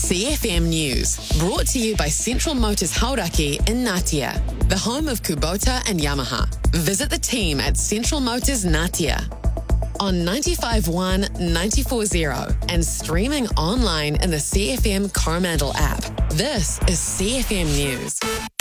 CFM News, brought to you by Central Motors Hauraki in Ngatea, the home of Kubota and Yamaha. Visit the team at Central Motors Ngatea on 95.1, 94.0 and streaming online in the CFM Coromandel app. This is CFM News.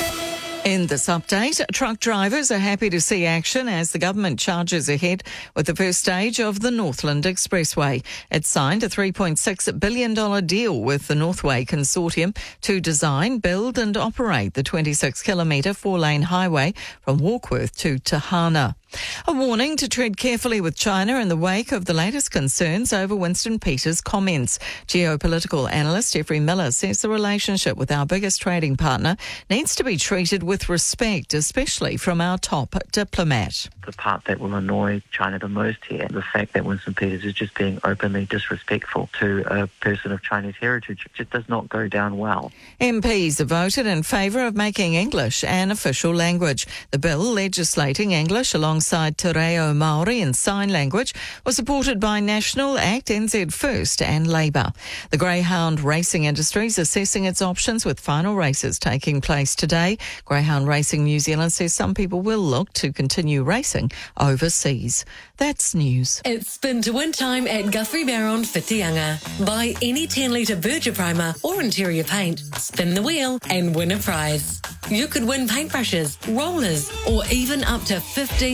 In this update, truck drivers are happy to see action as the government charges ahead with the first stage of the Northland Expressway. It signed a $3.6 billion deal with the Northway Consortium to design, build and operate the 26-kilometre four-lane highway from Warkworth to Tahana. A warning to tread carefully with China in the wake of the latest concerns over Winston Peters' comments. Geopolitical analyst Jeffrey Miller says the relationship with our biggest trading partner needs to be treated with respect, especially from our top diplomat. The part that will annoy China the most here, the fact that Winston Peters is just being openly disrespectful to a person of Chinese heritage, it just does not go down well. MPs have voted in favour of making English an official language. The bill legislating English alongside Te Reo Māori and sign language was supported by National, ACT, NZ First and Labour. The greyhound racing industry is assessing its options with final races taking place today. Greyhound Racing New Zealand says some people will look to continue racing overseas. That's news. It's spin to win time at Guthrie Barron Whitianga. Buy any 10-litre Berger primer or interior paint, spin the wheel and win a prize. You could win paintbrushes, rollers or even up to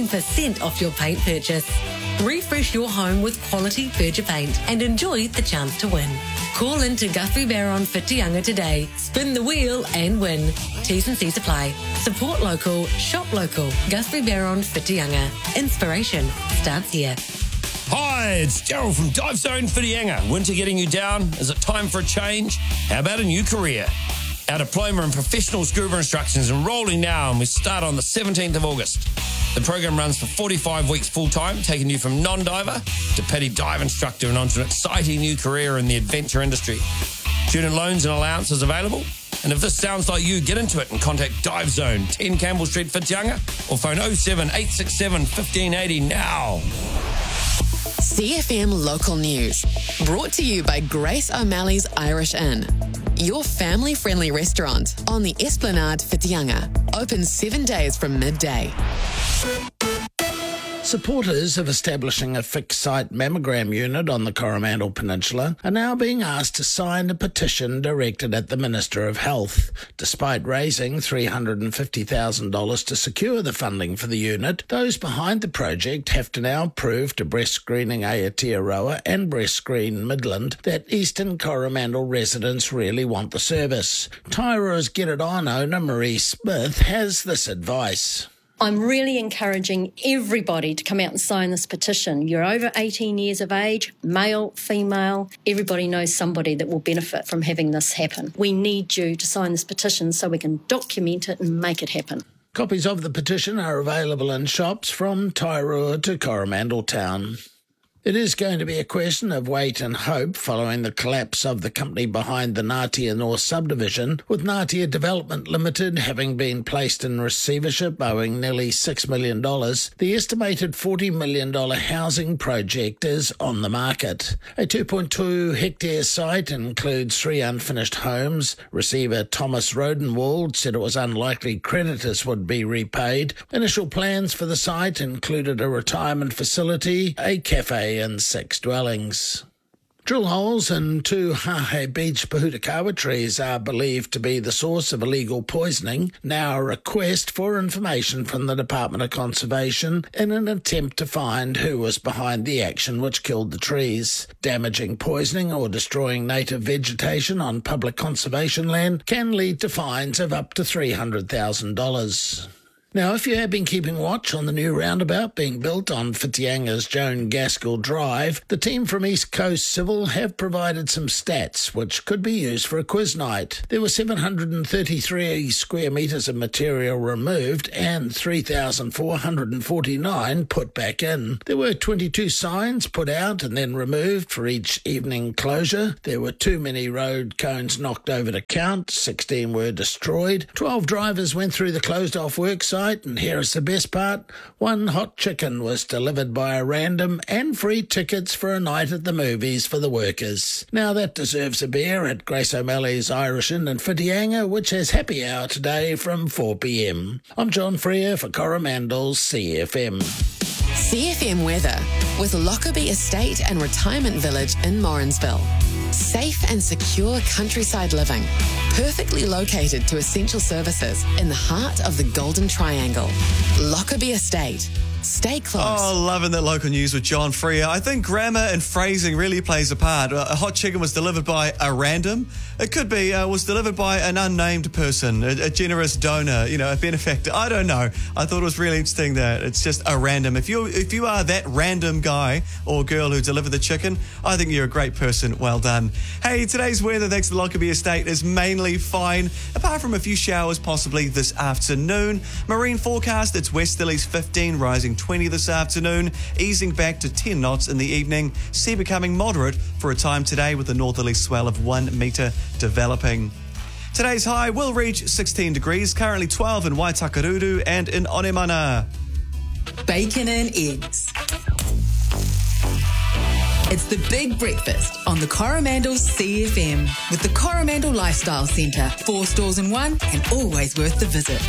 15% off your paint purchase. Refresh your home with quality Berger paint and enjoy the chance to win. Call in to Guthrie Barron Whitianga today. Spin the wheel and win. T's and C's apply. Support local, shop local. Guthrie Barron Whitianga. Inspiration starts here. Hi, it's Gerald from Dive Zone Whitianga. Winter getting you down? Is it time for a change? How about a new career? Our diploma in professional scuba instruction is enrolling now and we start on the 17th of August. The program runs for 45 weeks full-time, taking you from non-diver to petty dive instructor and onto an exciting new career in the adventure industry. Student loans and allowances available. And if this sounds like you, get into it and contact Dive Zone, 10 Campbell Street, Whitianga, or phone 07867 1580 now. CFM Local News, brought to you by Grace O'Malley's Irish Inn. Your family-friendly restaurant on the Esplanade Whitianga. Open 7 days from midday. Supporters of establishing a fixed-site mammogram unit on the Coromandel Peninsula are now being asked to sign a petition directed at the Minister of Health. Despite raising $350,000 to secure the funding for the unit, those behind the project have to now prove to Breast Screening Aotearoa and Breast Screen Midland that Eastern Coromandel residents really want the service. Tyra's Get It On owner Marie Smith has this advice. I'm really encouraging everybody to come out and sign this petition. You're over 18 years of age, male, female. Everybody knows somebody that will benefit from having this happen. We need you to sign this petition so we can document it and make it happen. Copies of the petition are available in shops from Tairua to Coromandel Town. It is going to be a question of wait and hope following the collapse of the company behind the Ngatea North subdivision, with Ngatea Development Limited having been placed in receivership owing nearly $6 million. The estimated $40 million housing project is on the market. A 2.2-hectare site includes 3 unfinished homes. Receiver Thomas Rodenwald said it was unlikely creditors would be repaid. Initial plans for the site included a retirement facility, a cafe and 6 dwellings. Drill holes in 2 Hahe Beach Pahutakawa trees are believed to be the source of illegal poisoning. Now a request for information from the Department of Conservation in an attempt to find who was behind the action which killed the trees. Damaging, poisoning or destroying native vegetation on public conservation land can lead to fines of up to $300,000. Now, if you have been keeping watch on the new roundabout being built on Whitianga's Joan Gaskell Drive, the team from East Coast Civil have provided some stats which could be used for a quiz night. There were 733 square metres of material removed and 3,449 put back in. There were 22 signs put out and then removed for each evening closure. There were too many road cones knocked over to count. 16 were destroyed. 12 drivers went through the closed-off work site website, and here is the best part. One hot chicken was delivered by a random and free tickets for a night at the movies for the workers. Now that deserves a beer at Grace O'Malley's Irish Inn in Whitianga, which has happy hour today from 4 p.m. I'm John Freer for Coromandel's CFM. CFM weather with Lockerbie Estate and Retirement Village in Morrinsville. Safe and secure countryside living, perfectly located to essential services in the heart of the Golden Triangle. Lockerbie Estate. Stay close. Oh, loving that local news with John Freer. I think grammar and phrasing really plays a part. A hot chicken was delivered by a random. It could be was delivered by an unnamed person, a generous donor, a benefactor. I don't know. I thought it was really interesting that it's just a random. If you are that random guy or girl who delivered the chicken, I think you're a great person. Well done. Hey, today's weather thanks to Lockerbie Estate is mainly fine, apart from a few showers possibly this afternoon. Marine forecast, it's westerlies 15, rising 20 this afternoon, easing back to 10 knots in the evening. Sea becoming moderate for a time today with a northerly swell of 1 metre developing. Today's high will reach 16 degrees, currently 12 in Waitakere and in Onemana. Bacon and eggs. It's the big breakfast on the Coromandel's CFM with the Coromandel Lifestyle Centre. 4 stores in one and always worth the visit.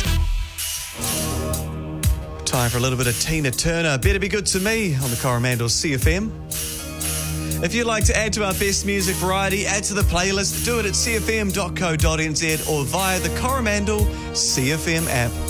Time for a little bit of Tina Turner. Better Be Good to Me on the Coromandel's CFM. If you'd like to add to our best music variety, add to the playlist, do it at cfm.co.nz or via the Coromandel CFM app.